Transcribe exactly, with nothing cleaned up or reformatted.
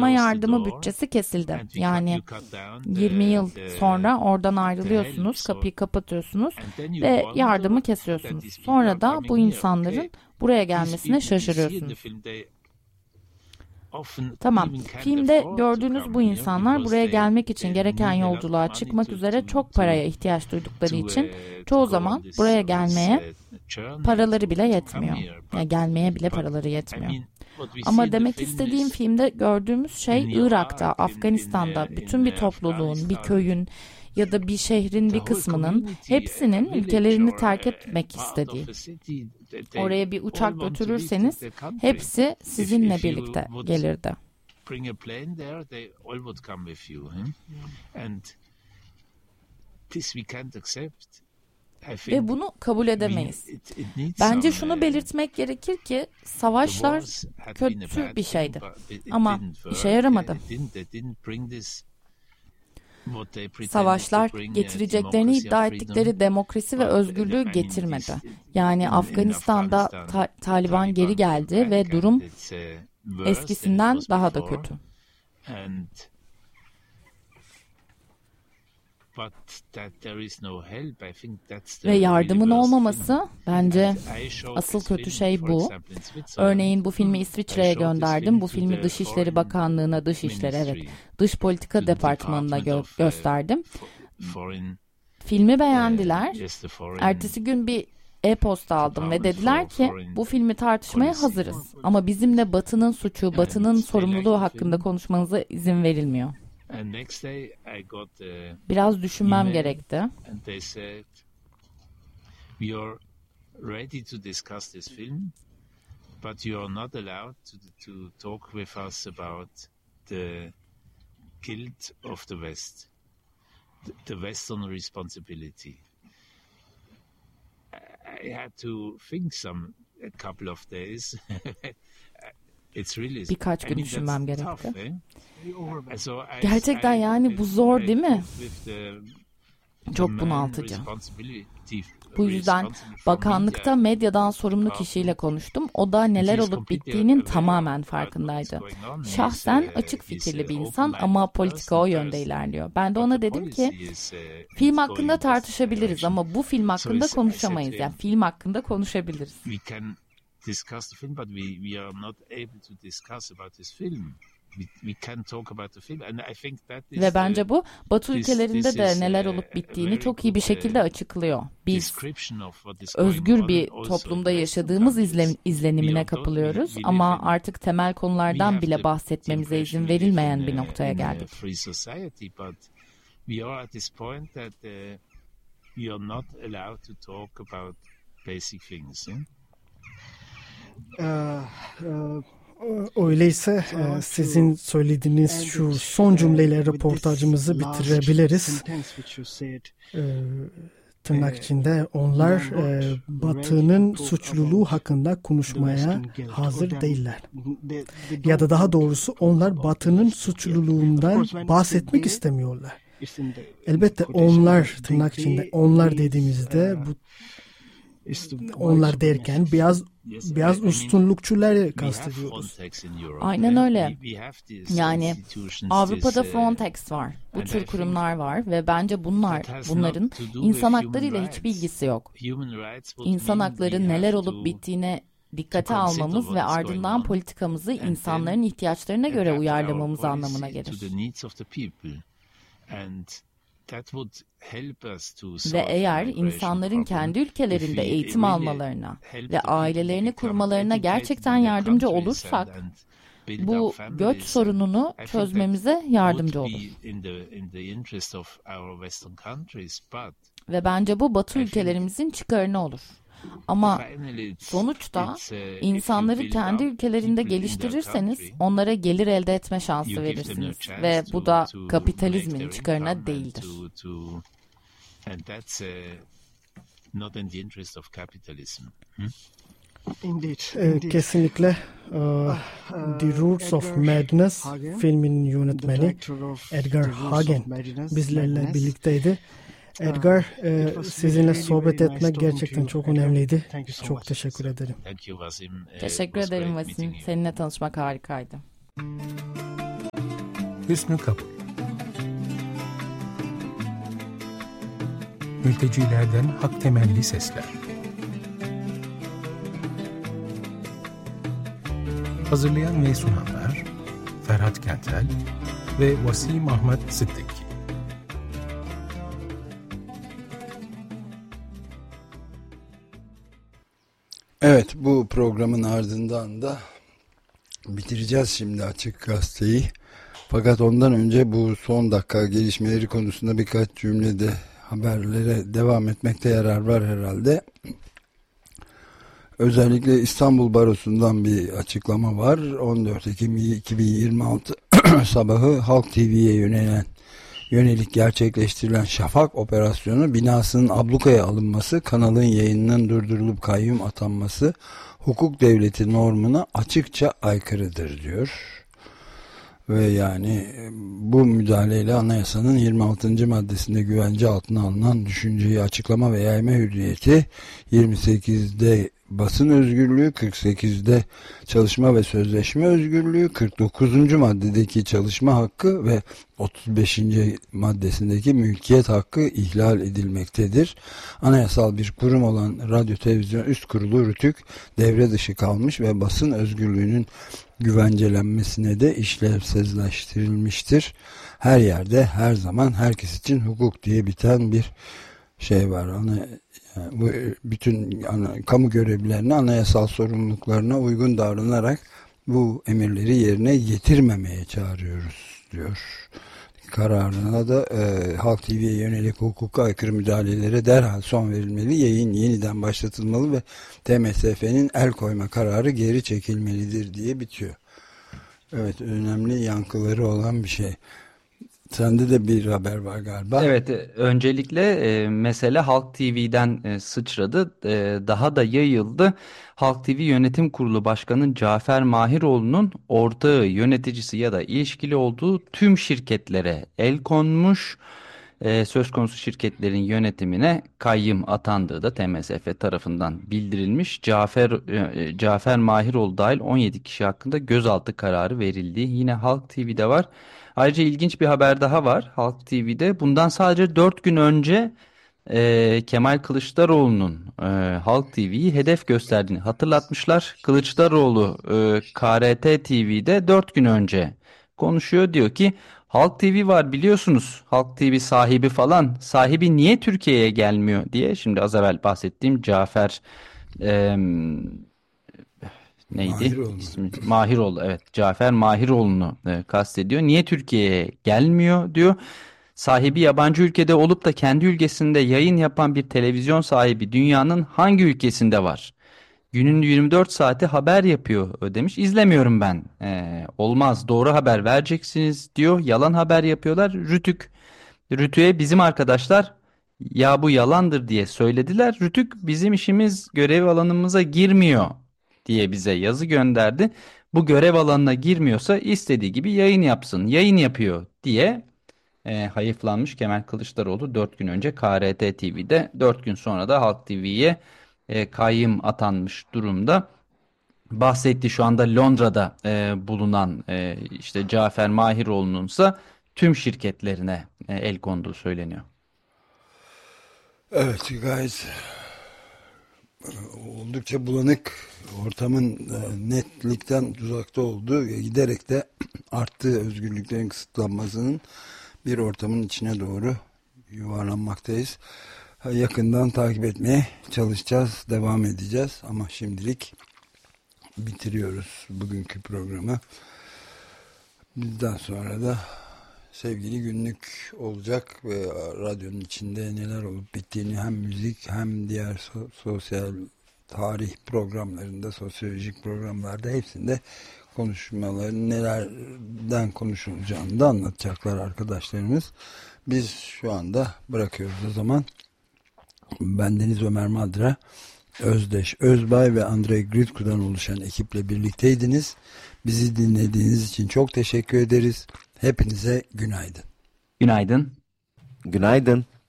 barınma yardımı bütçesi kesildi. Yani yirmi yıl sonra oradan ayrılıyorsunuz, kapıyı kapatıyorsunuz ve yardımı kesiyorsunuz. Sonra da bu insanların buraya gelmesine şaşırıyorsunuz. Tamam, filmde gördüğünüz bu insanlar buraya gelmek için gereken yolculuğa çıkmak üzere çok paraya ihtiyaç duydukları için çoğu zaman buraya gelmeye paraları bile yetmiyor. Yani gelmeye bile paraları yetmiyor. Ama demek istediğim filmde gördüğümüz şey Irak'ta, Afganistan'da bütün bir topluluğun, bir köyün ya da bir şehrin bir kısmının hepsinin ülkelerini terk etmek istediği. Oraya bir uçak götürürseniz hepsi sizinle birlikte gelirdi. Ve bunu kabul edemeyiz. Bence şunu belirtmek gerekir ki savaşlar kötü bir şeydi ama işe yaramadı. Savaşlar getireceklerini iddia ettikleri demokrasi ve özgürlüğü getirmedi. Yani Afganistan'da ta- Taliban geri geldi ve durum eskisinden daha da kötü. Ve yardımın olmaması bence asıl kötü şey bu. Örneğin bu filmi İsviçre'ye gönderdim. Bu filmi Dışişleri Bakanlığı'na, Dışişleri evet, Dış Politika Departmanı'na gö- gösterdim. Filmi beğendiler. Ertesi gün bir e-posta aldım ve dediler ki bu filmi tartışmaya hazırız. Ama bizimle Batı'nın suçu, Batı'nın sorumluluğu hakkında konuşmanıza izin verilmiyor. Biraz düşünmem gerekti. But you are not allowed to, to talk with us about the guilt of the West, the Western responsibility. I had to think some a couple of days. It's really, Birkaç gün I mean, düşünmem gerekti. Tough, eh? So I, Gerçekten yani bu zor değil mi? Çok bunaltıcı. Bu yüzden bakanlıkta medyadan sorumlu kişiyle konuştum. O da neler olup bittiğinin tamamen farkındaydı. Şahsen açık fikirli bir insan ama politika o yönde ilerliyor. Ben de ona dedim ki film hakkında tartışabiliriz ama bu film hakkında konuşamayız. Yani film hakkında konuşabiliriz. Discuss the film, but we, we are not able to discuss about this film. We, we can talk about the film, and I think that is. Ve bence bu Batı ülkelerinde de neler olup bittiğini çok iyi bir şekilde açıklıyor. Biz özgür bir toplumda yaşadığımız izlen, izlenimine kapılıyoruz ama artık temel konulardan bile bahsetmemize izin verilmeyen bir noktaya geldik. We are at this point that we are not allowed to talk about basic things. Öyleyse sizin söylediğiniz şu son cümleyle röportajımızı bitirebiliriz. Tırnak içinde onlar Batı'nın suçluluğu hakkında konuşmaya hazır değiller. Ya da daha doğrusu onlar Batı'nın suçluluğundan bahsetmek istemiyorlar. Elbette onlar, tırnak içinde onlar dediğimizde bu onlar derken biraz biraz üstünlükçüleri kastediyoruz. Aynen öyle. Yani Avrupa'da Frontex var. Bu tür kurumlar var ve bence bunlar bunların insan haklarıyla hiçbir ilgisi yok. İnsan hakları neler olup bittiğine dikkate almamız ve ardından politikamızı insanların ihtiyaçlarına göre uyarlamamız anlamına gelir. Ve eğer insanların kendi ülkelerinde eğitim almalarına ve ailelerini kurmalarına gerçekten yardımcı olursak, bu göç sorununu çözmemize yardımcı olur. Ve bence bu Batı ülkelerimizin çıkarına olur. Ama sonuçta insanları kendi ülkelerinde geliştirirseniz onlara gelir elde etme şansı verirsiniz. Ve bu da kapitalizmin çıkarına değildir. Ee, kesinlikle uh, The Roots of Madness filminin yönetmeni Edgar Hagen bizlerle birlikteydi. Edgar, e, sizinle sohbet etmek gerçekten çok önemliydi. Çok teşekkür ederim. Teşekkür ederim Vasim. Seninle tanışmak harikaydı. Hüsnü Kapı. Mültecilerden hak temelli sesler. Hazırlayan ve sunanlar Ferhat Kentel ve Vasim Ahmet Sıddık. Evet, bu programın ardından da bitireceğiz şimdi Açık Gazete'yi. Fakat ondan önce bu son dakika gelişmeleri konusunda birkaç cümlede haberlere devam etmekte yarar var herhalde. Özellikle İstanbul Barosu'ndan bir açıklama var. on dört Ekim iki bin yirmi altı sabahı Halk T V'ye yönelen yönelik gerçekleştirilen Şafak operasyonu binasının ablukaya alınması, kanalın yayınının durdurulup kayyum atanması hukuk devleti normuna açıkça aykırıdır diyor. Ve yani bu müdahaleyle anayasanın yirmi altıncı maddesinde güvence altına alınan düşünceyi açıklama ve yayma hürriyeti, yirmi sekizde basın özgürlüğü, kırk sekizde çalışma ve sözleşme özgürlüğü, kırk dokuzuncu maddedeki çalışma hakkı ve otuz beşinci maddesindeki mülkiyet hakkı ihlal edilmektedir. Anayasal bir kurum olan Radyo Televizyon Üst Kurulu RTÜK devre dışı kalmış ve basın özgürlüğünün güvencelenmesine de işlevsizleştirilmiştir. Her yerde, her zaman, herkes için hukuk diye biten bir şey var. Ana, yani bu bütün ana, kamu görevlilerine anayasal sorumluluklarına uygun davranarak bu emirleri yerine getirmemeye çağırıyoruz diyor. Kararına da e, Halk T V'ye yönelik hukuka aykırı müdahalelere derhal son verilmeli, yayın yeniden başlatılmalı ve T M S F'nin el koyma kararı geri çekilmelidir diye bitiyor. Evet, önemli yankıları olan bir şey. Sende de bir haber var galiba. Evet, öncelikle e, mesele Halk T V'den e, sıçradı. E, daha da yayıldı. Halk T V Yönetim Kurulu Başkanı Cafer Mahiroğlu'nun ortağı, yöneticisi ya da ilişkili olduğu tüm şirketlere el konmuş. E, söz konusu şirketlerin yönetimine kayyım atandığı da T M S F tarafından bildirilmiş. Cafer e, Cafer Mahiroğlu dahil on yedi kişi hakkında gözaltı kararı verildi. Yine Halk T V'de var. Ayrıca ilginç bir haber daha var Halk T V'de. Bundan sadece dört gün önce e, Kemal Kılıçdaroğlu'nun e, Halk T V'yi hedef gösterdiğini hatırlatmışlar. Kılıçdaroğlu e, K R T T V'de dört gün önce konuşuyor. Diyor ki Halk T V var biliyorsunuz. Halk T V sahibi falan. Sahibi niye Türkiye'ye gelmiyor diye. Şimdi az evvel bahsettiğim Cafer e, neydi? Mahiroğlu. İsmi? Mahiroğlu, evet. Cafer Mahiroğlu'nu e, kastediyor. Niye Türkiye'ye gelmiyor diyor. Sahibi yabancı ülkede olup da kendi ülkesinde yayın yapan bir televizyon sahibi dünyanın hangi ülkesinde var? Günün yirmi dört saati haber yapıyor demiş. İzlemiyorum ben. Ee, olmaz, doğru haber vereceksiniz diyor. Yalan haber yapıyorlar. Rütük, Rütük'e bizim arkadaşlar ya bu yalandır diye söylediler. Rütük bizim işimiz görev alanımıza girmiyor diye bize yazı gönderdi. Bu görev alanına girmiyorsa istediği gibi yayın yapsın. Yayın yapıyor diye e, hayıflanmış Kemal Kılıçdaroğlu dört gün önce K R T T V'de, dört gün sonra da Halk T V'ye e, kayyım atanmış durumda. Bahsetti şu anda Londra'da e, bulunan e, işte Cafer Mahiroğlu'nun ise tüm şirketlerine e, el konduğu söyleniyor. Evet, gayet oldukça bulanık, ortamın netlikten uzakta olduğu ve giderek de arttığı özgürlüklerin kısıtlanmasının bir ortamın içine doğru yuvarlanmaktayız. Yakından takip etmeye çalışacağız, devam edeceğiz ama şimdilik bitiriyoruz bugünkü programı. Bizden sonra da sevgili günlük olacak ve radyonun içinde neler olup bittiğini hem müzik hem diğer so- sosyal tarih programlarında, sosyolojik programlarda hepsinde konuşmaların nelerden konuşulacağını da anlatacaklar arkadaşlarımız. Biz şu anda bırakıyoruz o zaman. Bendeniz Ömer Madra, Özdeş Özbay ve Andrei Gritku'dan oluşan ekiple birlikteydiniz. Bizi dinlediğiniz için çok teşekkür ederiz. Hepinize günaydın. Günaydın. Günaydın.